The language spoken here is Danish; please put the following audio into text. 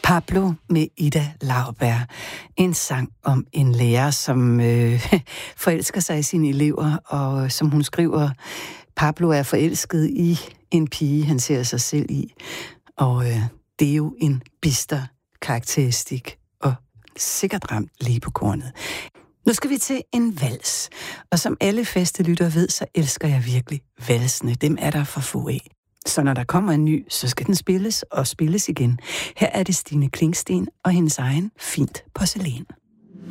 Pablo med Ida Lauberg. En sang om en lærer, som forelsker sig i sine elever, og som hun skriver, Pablo er forelsket i en pige, han ser sig selv i. Og det er jo en bister karakteristik, og sikkert ramt lige på kornet. Nu skal vi til en vals, og som alle faste lyttere ved, så elsker jeg virkelig valsene. Dem er der for få af. Så når der kommer en ny, så skal den spilles og spilles igen. Her er det Stine Klingsten og hendes egen Fint porcelæn.